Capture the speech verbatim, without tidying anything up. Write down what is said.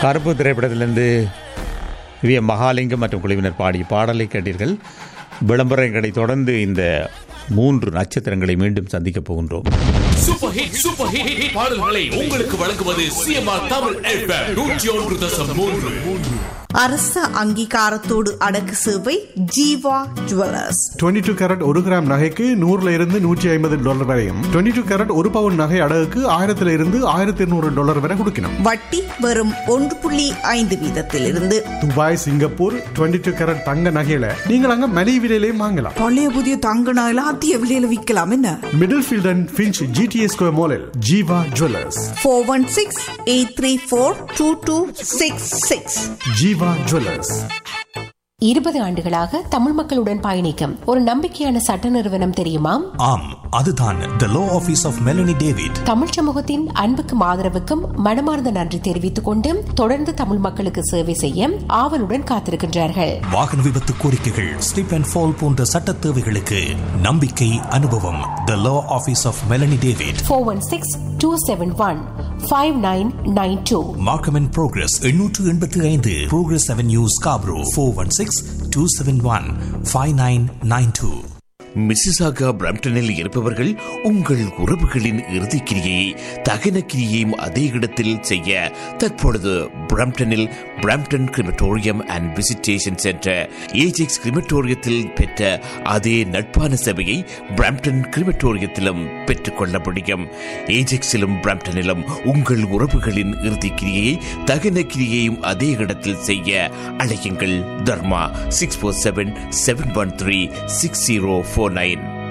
கருப்பு திரைப்படத்திலிருந்து V M Mahalingam மற்றும் குழுவினர் பாடிய பாடலை கேட்டீர்கள். விளம்பரங்களை தொடர்ந்து இந்த மூன்று நட்சத்திரங்களை மீண்டும் சந்திக்கப் போகின்றோம். சூப்பர் ஹிட் சூப்பர் ஹிட் பாடல்களை உங்களுக்கு வழங்குவது சிஎம்ஆர் தமிழ் எஃப்எம் நூற்றி ஒன்று தசம் மூன்று. அரச அங்கீகாரத்தோடு அடக்கு சேவை ஜீவா ஜுவல்லர்ஸ். இருபத்தி ரெண்டு கேரட் ஒரு கிராம் நகைக்கு நூறுல இருந்து நூற்றி ஐம்பது டாலர் வரையும், இருபத்தி ரெண்டு கேரட் ஒரு பவுன் நகை அடகுக்கு ஆயிரத்துல இருந்து ஆயிரத்தி இருநூறு டாலர் வரை கொடுக்கணும். வட்டி வெறும் ஒன்று புள்ளி ஐந்து வீதத்தில் இருந்து. துபாய், சிங்கப்பூர் இருபத்தி ரெண்டு கேரட் தங்க நகையில நீங்கள் அங்க மலிவு விலையிலேயும் வாங்கலாம். பழைய புதிய தங்க நகையில அதிக விலையில விற்கலாம். என்ன middle field and Finch GTA square மாலில் Jeeva jewellers. Four one six eight three four two two six six. Jeeva jewellers. இருபது ஆண்டுகளாக தமிழ் மக்களுடன் பயணிக்கும் ஒரு நம்பிக்கையான சட்ட நிறுவனம் தெரியுமா? ஆம், அதுதான் The Law Office of Melanie David. Tamil சமூகத்தின் அன்புக்கும் ஆதரவுக்கும் மனமார்ந்த நன்றி தெரிவித்துக் கொண்டு தொடர்ந்து தமிழ் மக்களுக்கு சேவை செய்ய ஆவலுடன் காத்திருக்கின்றார்கள். வாகன விபத்து கோரிக்கைகள், ஸ்லிப் அண்ட் ஃபால் போன்ற சட்ட தேவைகளுக்கு நம்பிக்கை அனுபவம் The Law Office of Melanie David. Four one six two seven one five nine nine two. Markham and Progress எண்ணூற்று எண்பத்தி ஐந்து Progress Avenue, Scarborough. Four one six two seven one five nine nine two. Mississauga பிரம்டனில் இருப்பவர்கள் உங்கள் உறவுகளின் இறுதிக்கிரியை தகன கிரியையும் அதே இடத்தில் செய்ய தற்பொழுது பிரம்டனில் Brampton crematorium and visitation centre Ajax கிரிமட்டோரியத்தில் பெற்ற அதே நட்பான சேவையை பிரம்டன் கிரிமட்டோரியத்திலும் பெற்றுக்கொள்ள முடியும். ஏஜெக்ஸிலும் பிரம்டனிலும் உங்கள் உறவுகளின் இறுதிக்கிரியை தகன கிரியையும் அதே இடத்தில் செய்ய அழையுங்கள். தர்மா six four seven seven one three six zero four nine.